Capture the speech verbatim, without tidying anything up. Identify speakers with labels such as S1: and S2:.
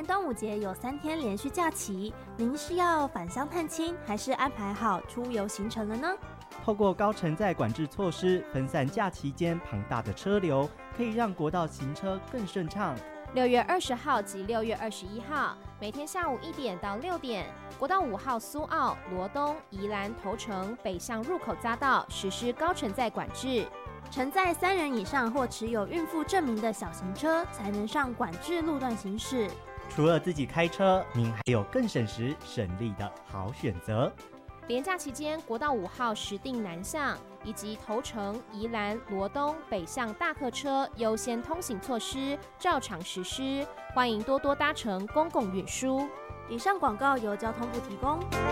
S1: 年端午节有三天连续假期，您是要返乡探亲，还是安排好出游行程了呢？
S2: 透过高承载管制措施，分散假期间庞大的车流，可以让国道行车更顺畅。
S3: 六月二十号及六月二十一号，每天下午一点到六点，国道五号苏澳、罗东、宜兰头城北向入口匝道实施高承载管制。
S1: 承载三人以上或持有孕妇证明的小型车才能上管制路段行驶。
S2: 除了自己开车，您还有更省时省力的好选择。
S3: 连假期间，国道五号石碇南向以及头城、宜兰、罗东北向大客车优先通行措施照常实施，欢迎多多搭乘公共运输。
S1: 以上广告由交通部提供。